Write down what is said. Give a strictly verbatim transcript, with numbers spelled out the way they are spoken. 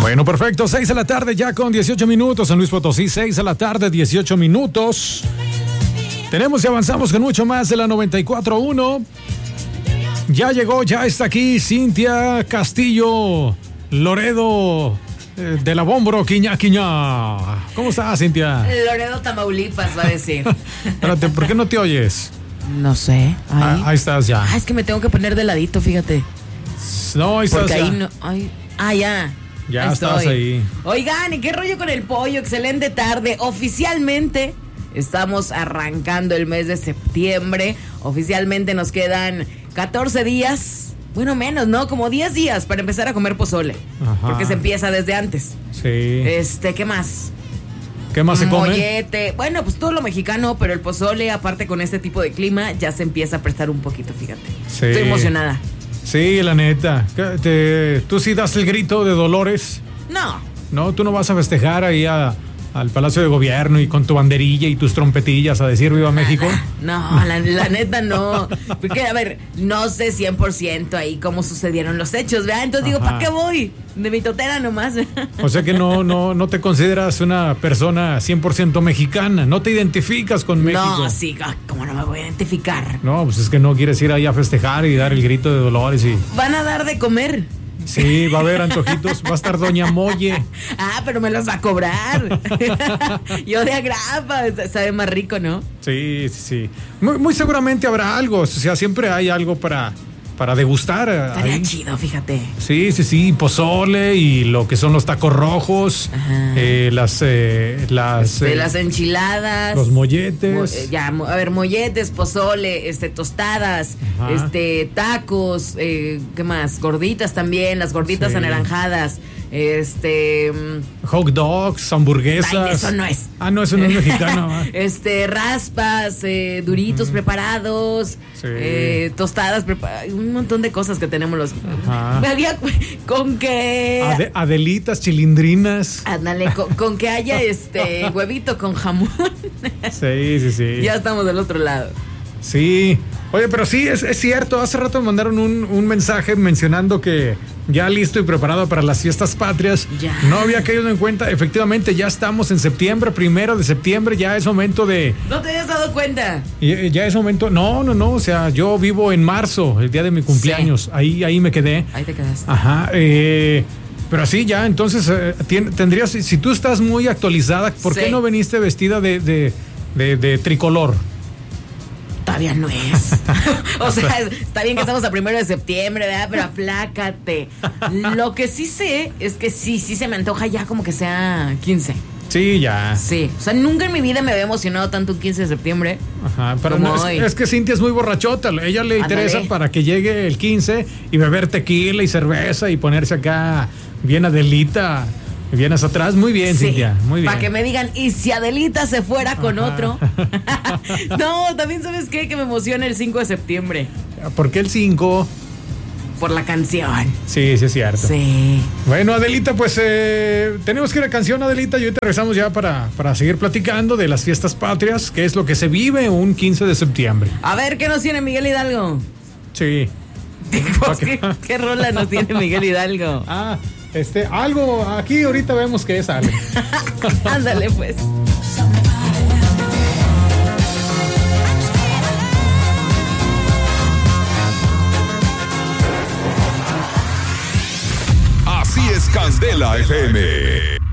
Bueno, perfecto, seis de la tarde ya con dieciocho minutos en Luis Potosí, seis de la tarde, dieciocho minutos. Tenemos y avanzamos con mucho más de la noventa y cuatro punto uno. Ya llegó, ya está aquí Cintia Castillo Loredo eh, de la Bómboro, Quiña, Quiña. ¿Cómo estás, Cintia? Loredo, Tamaulipas, va a decir. Espérate, ¿por qué no te oyes? No sé. Ahí, ah, ahí estás ya. Ah, es que me tengo que poner de ladito, fíjate. No, ahí estás. Porque ya. ahí no. Ay, ah, ya. Ya ahí estás estoy. ahí. Oigan, ¿y qué rollo con el pollo? Excelente tarde. Oficialmente estamos arrancando el mes de septiembre. Oficialmente nos quedan catorce días. Bueno, menos, ¿no? Como diez días para empezar a comer pozole. Ajá. Porque se empieza desde antes. Sí. Este, ¿qué más? ¿Qué más se come? Mollete. Bueno, pues todo lo mexicano, pero el pozole, aparte con este tipo de clima, ya se empieza a prestar un poquito, fíjate. Sí. Estoy emocionada. Sí, la neta. Te, ¿Tú sí das el grito de Dolores? No. No, tú no vas a festejar ahí a, al Palacio de Gobierno y con tu banderilla y tus trompetillas a decir Viva México. No, la, la neta no. Porque, a ver, no sé cien por ciento ahí cómo sucedieron los hechos, ¿verdad? Entonces Ajá. digo, ¿para qué voy? De mi totera nomás. O sea que no, no, no te consideras una persona cien por ciento mexicana, no te identificas con México. No, sí, ¿cómo no me voy a identificar? No, pues es que no quieres ir ahí a festejar y dar el grito de Dolores y... Van a dar de comer. Sí, va a haber antojitos, va a estar Doña Molle. Ah, pero me los va a cobrar. Yo de agrapa, sabe más rico, ¿no? Sí, sí, sí. Muy, muy seguramente habrá algo, o sea, siempre hay algo para, para degustar. Estaría ahí. chido, fíjate. Sí, sí, sí, pozole y lo que son los tacos rojos, eh, las... Eh, las, de eh, las enchiladas. Los molletes. Mo, ya, a ver, molletes, pozole, este, tostadas, Ajá. este, tacos, eh, ¿qué más? Gorditas también, las gorditas sí. anaranjadas, este... hot dogs, hamburguesas. Ay, eso no es. Ah, no, eso no es mexicano. este, raspas, eh, duritos uh-huh. preparados, sí. eh, tostadas preparadas, un montón de cosas que tenemos los... Ajá. Me había, con que... Ade- adelitas, chilindrinas. Ándale, con, con que haya este huevito con jamón. Sí, sí, sí. Ya estamos del otro lado. Sí. Oye, pero sí, es, es cierto. Hace rato me mandaron un, un mensaje mencionando que ya listo y preparado para las fiestas patrias. Ya. No había caído en cuenta. Efectivamente, ya estamos en septiembre, primero de septiembre. Ya es momento de... ¿No te habías dado cuenta? Ya es momento... No, no, no. O sea, yo vivo en marzo, el día de mi cumpleaños. Sí. Ahí, ahí me quedé. Ahí te quedaste. Ajá. Eh... Pero así ya, entonces eh, tendrías, si tú estás muy actualizada, ¿por sí. qué no veniste vestida de, de, de, de tricolor? Todavía no es. O sea, está bien que estamos a primero de septiembre, ¿verdad? Pero aplácate. Lo que sí sé es que sí, sí se me antoja ya como que sea quince. Sí, ya. Sí, o sea, nunca en mi vida me había emocionado tanto un quince de septiembre. Ajá, pero no, es, es que Cintia es muy borrachota. A ella le interesa Andale. Para que llegue el quince y beber tequila y cerveza y ponerse acá bien Adelita. Vienes atrás, muy bien, sí, Cintia, muy bien. Para que me digan, ¿y si Adelita se fuera con Ajá. otro? No, también ¿sabes qué? Que me emociona el cinco de septiembre. ¿Por qué el cinco? Por la canción. Sí, sí es cierto. Sí. Bueno, Adelita, pues eh, tenemos que ir a canción, Adelita, y ahorita regresamos ya para, para seguir platicando de las fiestas patrias, que es lo que se vive un quince de septiembre. A ver, ¿qué nos tiene Miguel Hidalgo? Sí. ¿Qué, ¿Qué rola nos tiene Miguel Hidalgo? Ah, este, algo, aquí ahorita vemos que es algo. Ándale, pues. Así es Candela F M.